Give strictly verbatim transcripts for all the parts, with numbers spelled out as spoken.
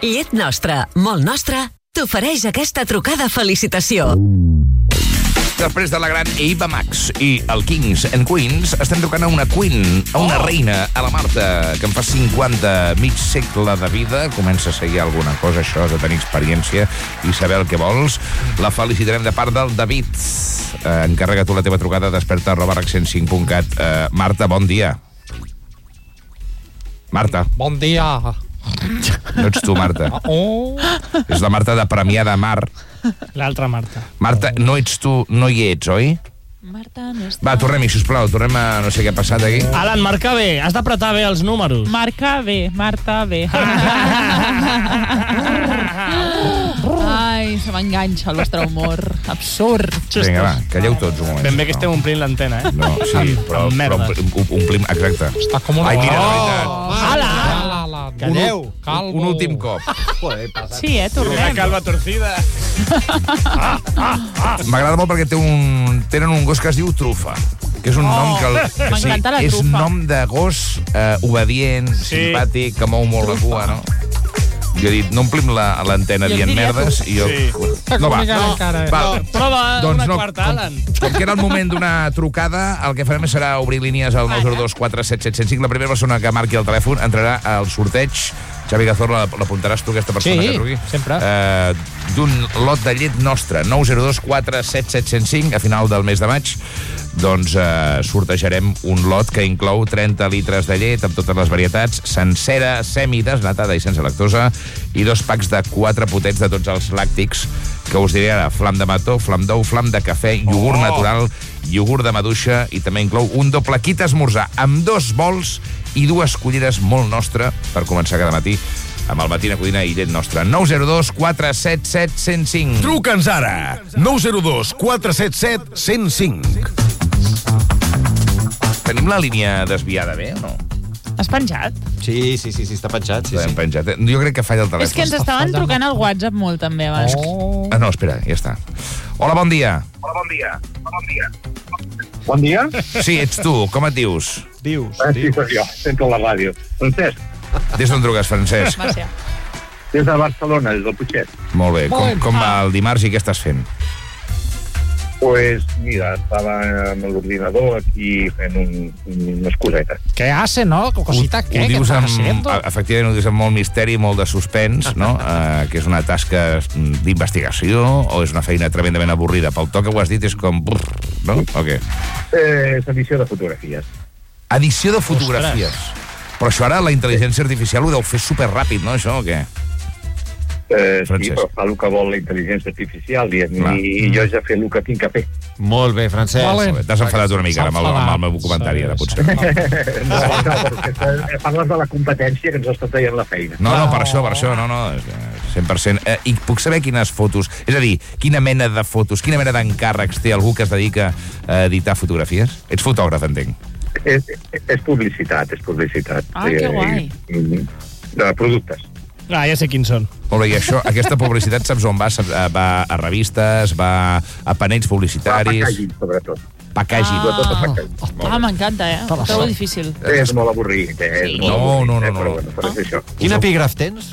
Llet Nostra, molt nostra, t'ofereix aquesta trucada felicitació. Després de la gran Eva Max i el Kings and Queens, estem trucant a una queen, a una oh. reina, a la Marta, que en fa cinquanta, mig segle de vida. Comença a seguir alguna cosa, això, de tenir experiència i saber el que vols. La felicitarem de part del David. Eh, encarrega tu la teva trucada, desperta arroba rac cent cinc punt cat. Eh, Marta, bon dia. Marta. Bon dia. No ets tu, Marta. Oh. És la Marta de Premià de Mar. L'altra Marta. Marta, no ets tu, no hi ets, oi? Marta no està... Va, tornem-hi, sisplau, tornem a no sé què ha passat aquí. Alan, marca bé, has d'apretar bé els números. Marca bé, Marta bé. Ai, se m'enganxa el vostre humor. Absurd. Vinga, va, calleu tots un moment. Ben bé que estem omplint l'antena, eh? No, sí, però, però omplim... Exacte. Està com una... Ai, mira, de veritat. Alan! Calleu, un, calvo. Un últim cop. Sí, eh, tornem. Una calva torcida. Ah, ah, ah. M'agrada molt perquè té un, tenen un gos que es diu Trufa, que és un oh, nom que... El, que m'encanta la sí, és trufa. nom de gos eh, obedient, sí. simpàtic, que mou molt la cua, no? Jo he dit, no omplim l'antena dient merdes i jo... Sí. No va. No, va. No, prova doncs una no, quarta, Alan. Com, com que era el moment d'una trucada, el que farem serà obrir línies al nou zero dos quatre set set zero cinc. La primera persona que marqui el telèfon entrarà al sorteig. Xavi Cazorla, l'apuntaràs tu, aquesta persona sí, que truqui? Sí, sempre. Eh, d'un lot de llet nostra, nou zero dos quatre set set zero cinc, a final del mes de maig, doncs eh, sortejarem un lot que inclou trenta litres de llet amb totes les varietats, sencera, semidesnatada i sense lactosa, i dos packs de quatre potets de tots els làctics, que us diré ara: flam de mató, flam d'ou, flam de cafè, iogurt oh. natural, iogurt de maduixa, i també inclou un doble kit esmorzar amb dos bols i dues culleres molt nostra per començar cada matí amb el Matina Codina i llet nostra. nou zero dos quatre set set zero cinc. Truca'ns ara. nou zero dos quatre set set zero cinc. Tenim la línia desviada bé o no? Has penjat? Sí, sí, sí, sí, està penjat. Sí, sí. Penjat. Jo crec que falla el telèfon. És que ens estaven trucant al WhatsApp molt, també, abans. Oh. Ah, no, espera, ja està. Hola, bon dia. Hola, bon dia. Bon dia. Bon dia? Sí, ets tu. Com et dius? Dius, ah, sí, dius. soc jo. Sento la ràdio. Francesc. Des d'on truques, Francesc? Gràcies. Des de Barcelona, des del Putxet. Molt bé. Com, com va el dimarts i què estàs fent? Pues mira, estava amb l'ordinador aquí fent un, unes cosetes. Què hace, no? Cosita, ho, què? ho Què dius estàs amb, haciendo? efectivament, ho dius amb molt misteri, molt de suspens, no? Uh, que és una tasca d'investigació o és una feina tremendament avorrida? Pel to que ho has dit és com... No? O què? Eh, és edició de fotografies. Edició de fotografies. Ostres. Però això ara la intel·ligència artificial ho deu fer superràpid, no, això, o què? Eh, sí, però fa el que vol la intel·ligència artificial i, i jo ja fer el que tinc a fer. Molt bé, Francesc. Vale. T'has enfadat una mica ara amb el, amb el meu comentari, ara, potser. No, no, perquè parles de la competència que ens està traient la feina. No, no, per això, per això, no, no, cent per cent. Eh, I puc saber quines fotos, és a dir, quina mena de fotos, quina mena d'encàrrecs té algú que es dedica a editar fotografies? Ets fotògraf, entenc. És, és publicitat, és publicitat. Ah, que guai. De productes. Ah, ja sé quins són. Molt bé, i això, aquesta publicitat saps on va? Va a revistes, va a panells publicitaris... Va a packaging, sobretot. Packaging. Ah, ah m'encanta, eh? Ho trobo difícil. És molt avorrit, eh? Sí. Molt no, avorrit, no, no, eh? no. Però, bueno, però és això. Quin epígraf tens?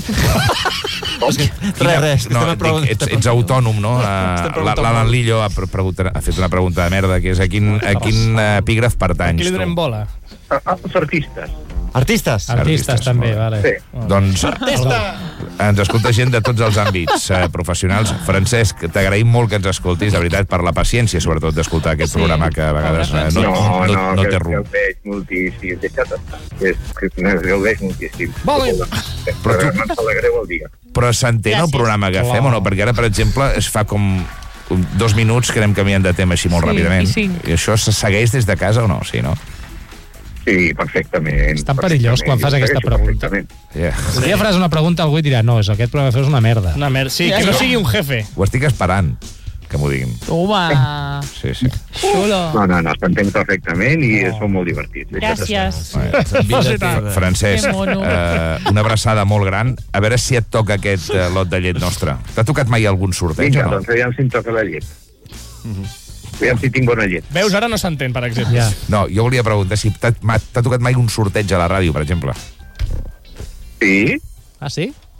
Res, res. No, dic, ets, ets autònom, no? L'Alan Lillo ha, ha fet una pregunta de merda, que és a quin, a quin epígraf pertanys? Aquí li donem bola. Els artistes. Artistes? Artistes, Artistes també, vale. Sí. Doncs Artista! ens escolta gent de tots els àmbits eh, professionals. Francesc, t'agraïm molt que ens escoltis, de veritat, per la paciència, sobretot, d'escoltar aquest sí. programa que a vegades eh, no, no, no, no, no que, té rumb. Que el veig moltíssim. Deixa't estar. És que el veig moltíssim. Vale. Però tu... no ens alegreu el dia. Però s'entén el programa que fem o no? Perquè ara, per exemple, es fa com dos minuts que anem canviant de tema així molt sí, ràpidament. I, I això se segueix des de casa o no? Sí, no? Sí, perfectament. És tan perillós quan fas aquesta pregunta. Yeah. Si ja faràs una pregunta, algú dirà, no, és aquest programa que feu és una merda. Una merda, sí, que no sigui un jefe. Ho estic esperant, que m'ho diguin. Toma! Sí, sí. Xulo. No, no, no, s'entén perfectament i oh. són molt divertits. Gràcies. Francesc, eh, una abraçada molt gran. A veure si et toca aquest eh, lot de llet nostra. T'ha tocat mai algun sorteig Vinga, o no? doncs aviam si em toca la llet. Mm-hmm. Aviam si tinc bona llet. Veus, ara no s'entén, per exemple. Ja. No, jo volia preguntar si t'ha tocat mai un sorteig a la ràdio, per exemple. Sí. Ah, sí?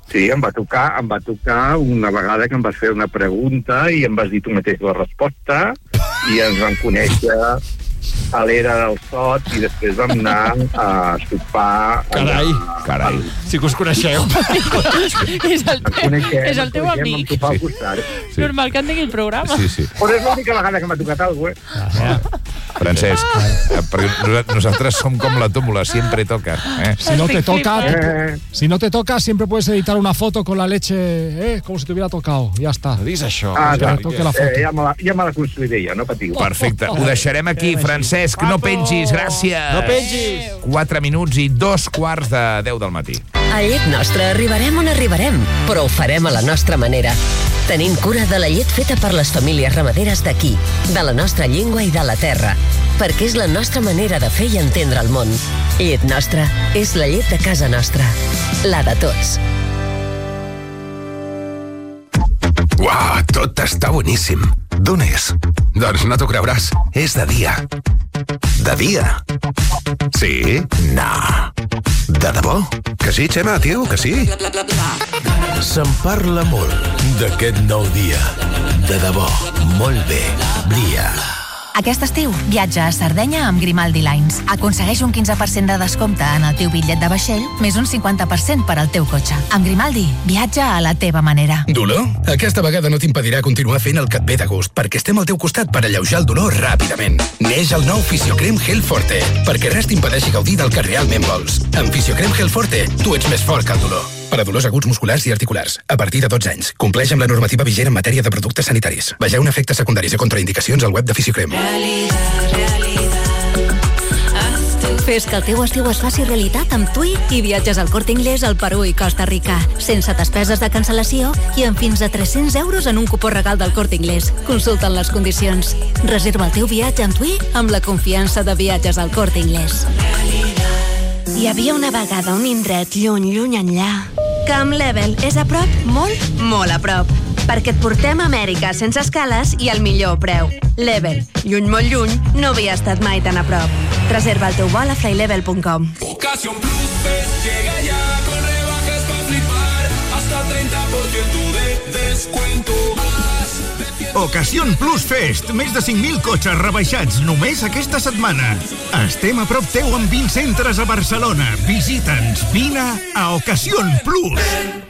Sí, em va tocar, em va tocar una vegada que em vas fer una pregunta i em vas dir tu mateix la resposta i ens vam conèixer a l'era del Sot i després vam anar a sopar... Carai, a... carai. Sí que us coneixeu. és el teu, és el teu amic. Sí. Normal que en tingui el programa. Sí, sí. Però és l'única vegada que m'ha tocat alguna cosa, eh? Francesc, eh, perquè nosaltres som com la tómbola, siempre toca. Eh? Si no te toca, Eh, si no te toca, siempre puedes editar una foto con la leche, eh, como si te hubiera tocado. Ya está. Dis això. ah, Que ja, toque la foto. eh, ja, me la, ja me la construiré jo, no patiu. Perfecte, ho deixarem aquí, Francesc, no pengis, gràcies. No pengis. Quatre minuts i dos quarts de deu del matí. A Llet Nostra arribarem on arribarem, però ho farem a la nostra manera. Tenim cura de la llet feta per les famílies ramaderes d'aquí, de la nostra llengua i de la terra, perquè és la nostra manera de fer i entendre el món. Llet Nostra és la llet de casa nostra, la de tots. Uau, tot està boníssim. D'on és? Doncs no t'ho creuràs, és de dia. De dia? Sí? No. De debò? Que sí, Xema, tio, que sí? Se'n parla molt d'aquest nou dia. De debò, molt bé. Dia. Aquest estiu, viatja a Sardenya amb Grimaldi Lines. Aconsegueix un quinze per cent de descompte en el teu bitllet de vaixell, més un cinquanta per cent per al teu cotxe. Amb Grimaldi, viatja a la teva manera. Dolor? Aquesta vegada no t'impedirà continuar fent el que et ve de gust, perquè estem al teu costat per alleujar el dolor ràpidament. Neix el nou Fisiocrem Gel Forte, perquè res t'impedeixi gaudir del que realment vols. Amb Fisiocrem Gel Forte, tu ets més fort que el dolor. Per a dolors aguts musculars i articulars, a partir de dotze anys. Compleix amb la normativa vigent en matèria de productes sanitaris. Vegeu efectes secundaris i contraindicacions al web de Fisiocrem. Fes que el teu estiu es faci realitat amb TUI i viatges al Corte Inglés al Perú i Costa Rica. Sense despeses de cancel·lació i amb fins a tres-cents euros en un cupó regal del Corte Inglés. Consulta'n les condicions. Reserva el teu viatge amb TUI amb la confiança de viatges al Corte Inglés. Hi havia una vegada un indret lluny, lluny enllà, que amb Level és a prop, molt, molt a prop. Perquè et portem a Amèrica sense escales i al millor preu. Level, lluny, molt lluny, no havia estat mai tan a prop. Reserva el teu vol a flylevel punt com. Ocasión Plus Fest llega ya con rebajas para flipar, hasta treinta por ciento de descuento más. Ocasión Plus Fest. Més de cinc mil cotxes rebaixats només aquesta setmana. Estem a prop teu amb vint centres a Barcelona. Visita'ns. Vine a Ocasión Plus.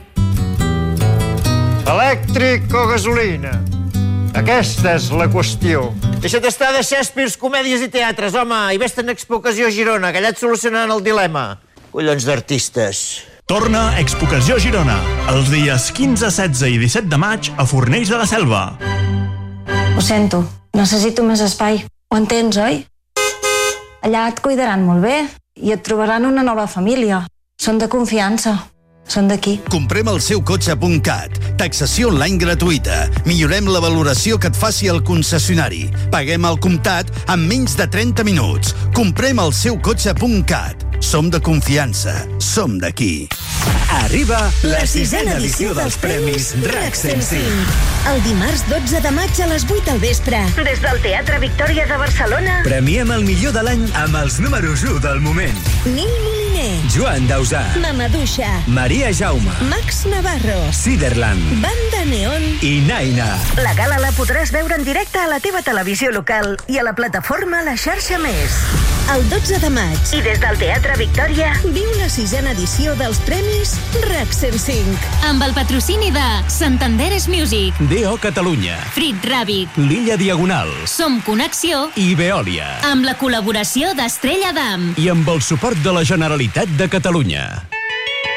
Elèctric o gasolina? Aquesta és la qüestió. Deixa't estar de Shakespeare, comèdies i teatres, home, i vés-te en Expo Ocasió Girona, que allà et solucionaran el dilema. Collons d'artistes. Torna Expo Ocasió Girona, els dies quinze, setze i disset de maig a Fornells de la Selva. Ho sento, necessito més espai. Ho entens, oi? Allà et cuidaran molt bé i et trobaran una nova família. Són de confiança. Són d'aquí. Comprem el seu cotxe punt cat. Taxació online gratuïta. Millorem la valoració que et faci el concessionari. Paguem al comptat en menys de trenta minuts. Comprem el seu cotxe punt cat. Som de confiança. Som d'aquí. Arriba la sisena edició dels Premis RAC cent cinc. El dimarts dotze de maig a les vuit del vespre. Des del Teatre Victòria de Barcelona. Premiem el millor de l'any amb els números u del moment. Nil Moliner. Joan Dausà. Mamaduixa. Maria Jaume. Max Navarro. Siderland. Banda Neon. I Naina. La gala la podràs veure en directe a la teva televisió local i a la plataforma La Xarxa Més. El dotze de maig. I des del Teatre Victòria. Viu la sisena edició dels Premis RAC cent cinc. Amb el patrocini de Santanderes Music, D O Catalunya, Frit Ràbic, L'Illa Diagonal, Som Connexió i Veolia. Amb la col·laboració d'Estrella d'Am. I amb el suport de la Generalitat de Catalunya.